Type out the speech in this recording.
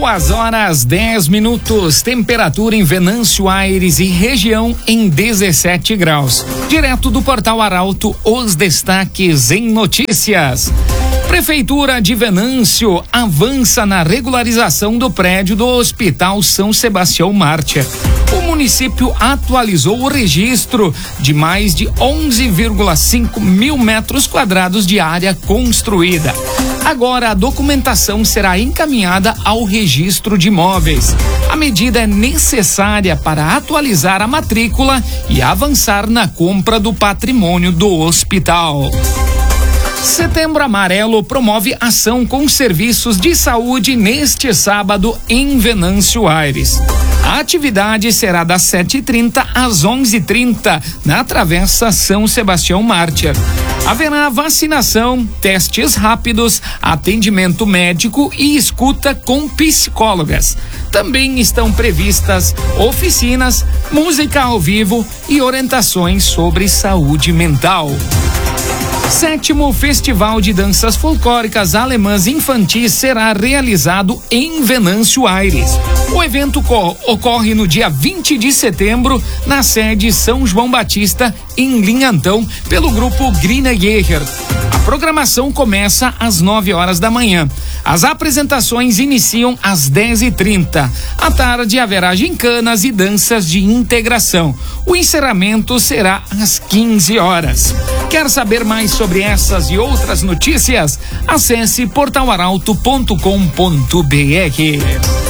2:10. Temperatura em Venâncio Aires e região em 17 graus. Direto do Portal Arauto, os destaques em notícias. Prefeitura de Venâncio avança na regularização do prédio do Hospital São Sebastião Mártir. O município atualizou o registro de mais de 11,5 mil metros quadrados de área construída. Agora a documentação será encaminhada ao registro de imóveis. A medida é necessária para atualizar a matrícula e avançar na compra do patrimônio do hospital. Setembro Amarelo promove ação com serviços de saúde neste sábado em Venâncio Aires. A atividade será das 7h30 às 11h30 na Travessa São Sebastião Mártir. Haverá vacinação, testes rápidos, atendimento médico e escuta com psicólogas. Também estão previstas oficinas, música ao vivo e orientações sobre saúde mental. 7º Festival de Danças Folclóricas Alemãs Infantis será realizado em Venâncio Aires. O evento ocorre no dia 20 de setembro na sede São João Batista, em Linhantão, pelo grupo Grina Jäger. A programação começa às 9 horas da manhã. As apresentações iniciam às 10h30. À tarde haverá gincanas e danças de integração. O encerramento será às 15 horas. Quer saber mais sobre essas e outras notícias? Acesse portalaralto.com.br.